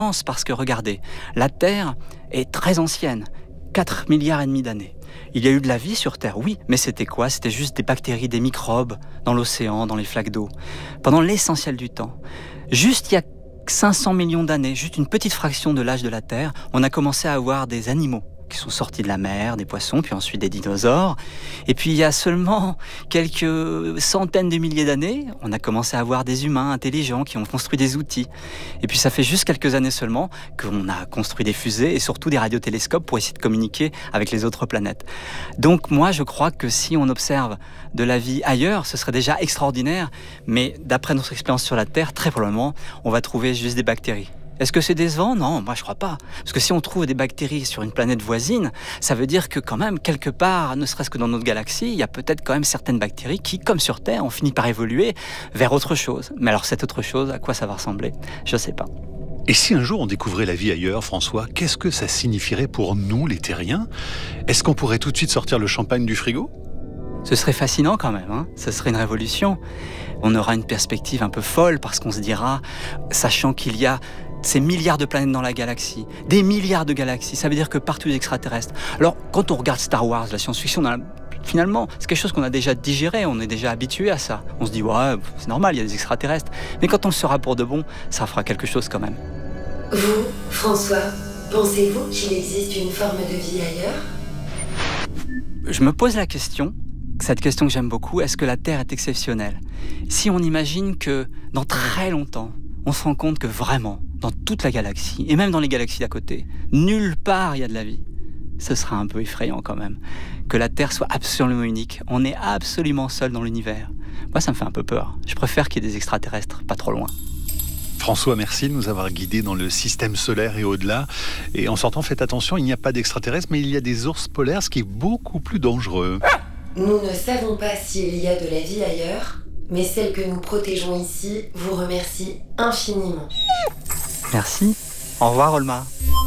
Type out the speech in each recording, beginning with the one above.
Parce que regardez, la Terre est très ancienne, 4 milliards et demi d'années. Il y a eu de la vie sur Terre, oui, mais c'était quoi? C'était juste des bactéries, des microbes dans l'océan, dans les flaques d'eau. Pendant l'essentiel du temps. Juste il y a 500 millions d'années, juste une petite fraction de l'âge de la Terre, on a commencé à avoir des animaux qui sont sortis de la mer, des poissons, puis ensuite des dinosaures. Et puis il y a seulement quelques centaines de milliers d'années, on a commencé à avoir des humains intelligents qui ont construit des outils. Et puis ça fait juste quelques années seulement qu'on a construit des fusées et surtout des radiotélescopes pour essayer de communiquer avec les autres planètes. Donc moi je crois que si on observe de la vie ailleurs, ce serait déjà extraordinaire, mais d'après notre expérience sur la Terre, très probablement, on va trouver juste des bactéries. Est-ce que c'est décevant? Non, moi je crois pas. Parce que si on trouve des bactéries sur une planète voisine, ça veut dire que quand même, quelque part, ne serait-ce que dans notre galaxie, il y a peut-être quand même certaines bactéries qui, comme sur Terre, ont fini par évoluer vers autre chose. Mais alors cette autre chose, à quoi ça va ressembler? Je sais pas. Et si un jour on découvrait la vie ailleurs, François, qu'est-ce que ça signifierait pour nous, les terriens? Est-ce qu'on pourrait tout de suite sortir le champagne du frigo? Ce serait fascinant quand même, hein. Ce serait une révolution. On aura une perspective un peu folle parce qu'on se dira, sachant qu'il y a ces milliards de planètes dans la galaxie, des milliards de galaxies, ça veut dire que partout des extraterrestres. Alors, quand on regarde Star Wars, la science-fiction, finalement, c'est quelque chose qu'on a déjà digéré, on est déjà habitué à ça. On se dit, ouais, c'est normal, il y a des extraterrestres. Mais quand on le saura pour de bon, ça fera quelque chose quand même. Vous, François, pensez-vous qu'il existe une forme de vie ailleurs? Je me pose la question, cette question que j'aime beaucoup, est-ce que la Terre est exceptionnelle? Si on imagine que dans très longtemps, on se rend compte que vraiment, dans toute la galaxie, et même dans les galaxies d'à côté, nulle part il y a de la vie. Ce sera un peu effrayant quand même. Que la Terre soit absolument unique. On est absolument seul dans l'univers. Moi, ça me fait un peu peur. Je préfère qu'il y ait des extraterrestres, pas trop loin. François, merci de nous avoir guidés dans le système solaire et au-delà. Et en sortant, faites attention, il n'y a pas d'extraterrestres, mais il y a des ours polaires, ce qui est beaucoup plus dangereux. Nous ne savons pas s'il y a de la vie ailleurs, mais celle que nous protégeons ici vous remercie infiniment. Merci. Au revoir, Olma.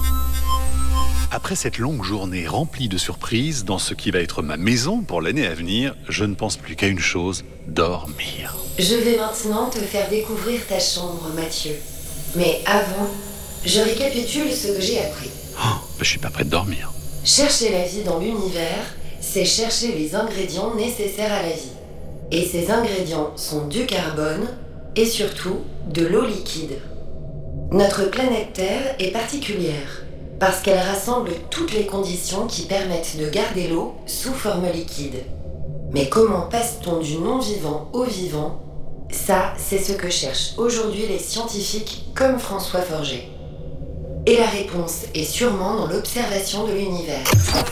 Après cette longue journée remplie de surprises, dans ce qui va être ma maison pour l'année à venir, je ne pense plus qu'à une chose, dormir. Je vais maintenant te faire découvrir ta chambre, Mathieu. Mais avant, je récapitule ce que j'ai appris. Je suis pas prêt de dormir. Chercher la vie dans l'univers, c'est chercher les ingrédients nécessaires à la vie. Et ces ingrédients sont du carbone et surtout de l'eau liquide. Notre planète Terre est particulière parce qu'elle rassemble toutes les conditions qui permettent de garder l'eau sous forme liquide. Mais comment passe-t-on du non-vivant au vivant? Ça, c'est ce que cherchent aujourd'hui les scientifiques comme François Forget. Et la réponse est sûrement dans l'observation de l'univers.